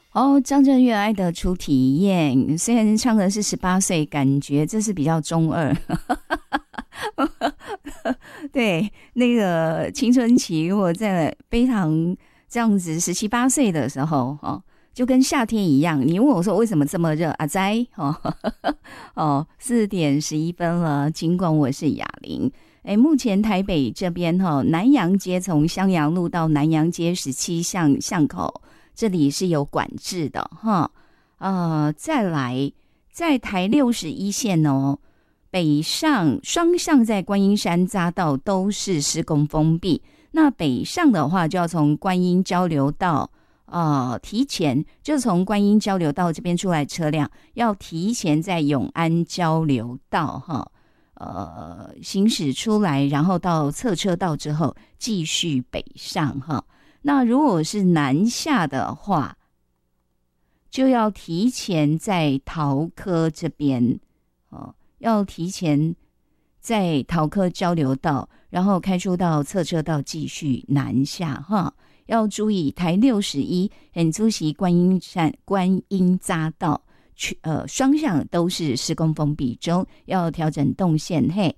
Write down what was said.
哦，张震岳爱的初体验，虽然唱的是18岁，感觉这是比较中二。对，那个青春期，如果在非常这样子17、18岁的时候，哦，就跟夏天一样。你问我说为什么这么热？阿哉，哦，哦，4:11了。尽管我是哑铃，目前台北这边南阳街从襄阳路到南阳街17巷口，这里是有管制的哈。再来，在台61线哦。北上双向在观音山匝道都是施工封闭，那北上的话就要从观音交流道提前就从观音交流道这边出来，车辆要提前在永安交流道行驶出来，然后到侧车道之后继续北上哈。那如果是南下的话，就要提前在桃科这边要提前在桃科交流道，然后开出到侧车道继续南下哈。要注意台61很出席观音匝道双向都是施工封闭中，要调整动线嘿。